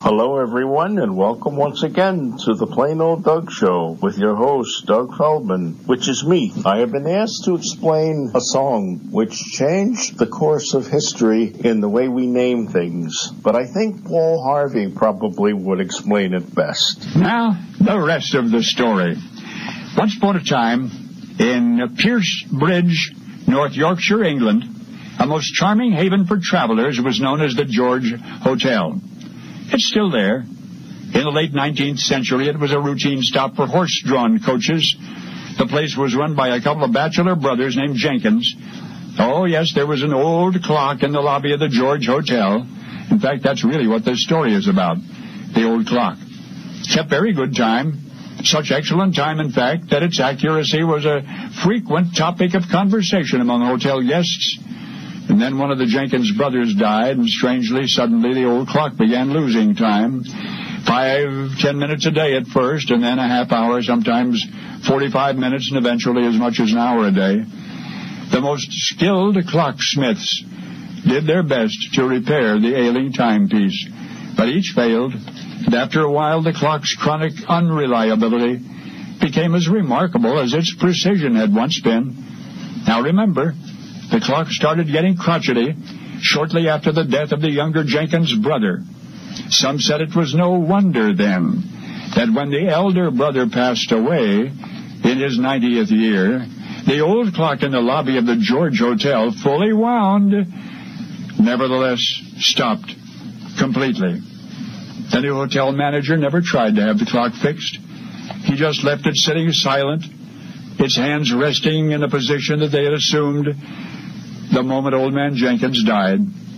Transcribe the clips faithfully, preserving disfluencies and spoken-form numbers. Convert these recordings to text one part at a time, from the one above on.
Hello, everyone, and welcome once again to the Plain Old Doug Show with your host, Doug Feldman, which is me. I have been asked to explain a song which changed the course of history in the way we name things, but I think Paul Harvey probably would explain it best. Now, the rest of the story. Once upon a time, in Pierce Bridge, North Yorkshire, England, a most charming haven for travelers was known as the George Hotel. It's still there. In the late nineteenth century, it was a routine stop for horse-drawn coaches. The place was run by a couple of bachelor brothers named Jenkins. Oh, yes, there was an old clock in the lobby of the George Hotel. In fact, that's really what this story is about, the old clock. Kept very good time. Such excellent time, in fact, that its accuracy was a frequent topic of conversation among hotel guests. And then one of the Jenkins brothers died, and strangely, suddenly, the old clock began losing time. Five, ten minutes a day at first, and then a half hour, sometimes forty-five minutes, and eventually as much as an hour a day. The most skilled clocksmiths did their best to repair the ailing timepiece, but each failed, and after a while, the clock's chronic unreliability became as remarkable as its precision had once been. Now remember, the clock started getting crotchety shortly after the death of the younger Jenkins brother. Some said it was no wonder then that when the elder brother passed away in his ninetieth year, the old clock in the lobby of the George Hotel, fully wound, nevertheless stopped completely. The new hotel manager never tried to have the clock fixed. He just left it sitting silent, its hands resting in the position that they had assumed the moment old man Jenkins died.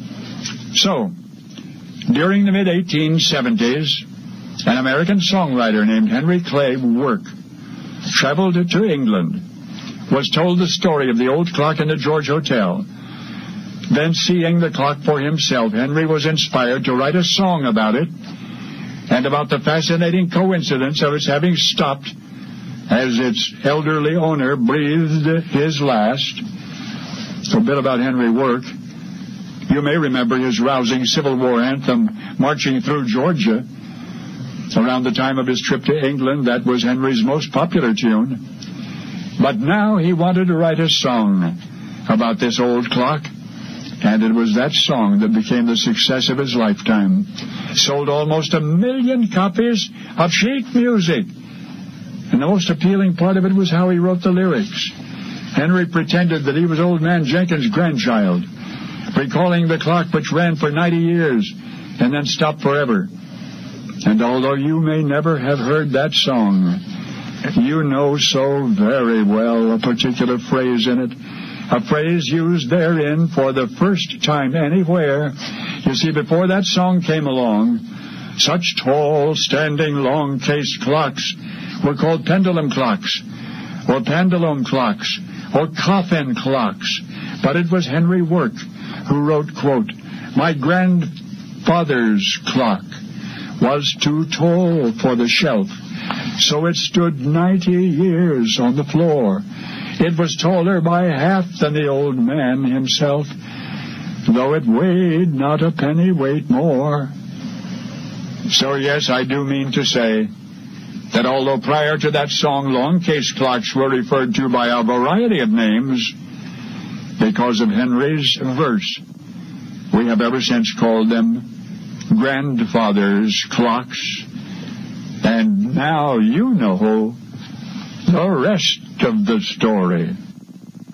So, during the mid eighteen seventies, an American songwriter named Henry Clay Work traveled to England, was told the story of the old clock in the George Hotel. Then, seeing the clock for himself, Henry was inspired to write a song about it and about the fascinating coincidence of its having stopped as its elderly owner breathed his last. A bit about Henry Work. You may remember his rousing Civil War anthem, Marching Through Georgia. Around the time of his trip to England, that was Henry's most popular tune. But now he wanted to write a song about this old clock, and it was that song that became the success of his lifetime. Sold almost a million copies of sheet music. And the most appealing part of it was how he wrote the lyrics. Henry pretended that he was old man Jenkins' grandchild, recalling the clock which ran for ninety years and then stopped forever. And although you may never have heard that song, you know so very well a particular phrase in it, a phrase used therein for the first time anywhere. You see, before that song came along, such tall, standing, long-case clocks were called pendulum clocks, or pendulum clocks, or coffin clocks. But it was Henry Work who wrote, quote, "My grandfather's clock was too tall for the shelf, so it stood ninety years on the floor. It was taller by half than the old man himself, though it weighed not a pennyweight more." So yes, I do mean to say that although prior to that song, long case clocks were referred to by a variety of names, because of Henry's verse, we have ever since called them grandfather's clocks. And now you know the rest of the story.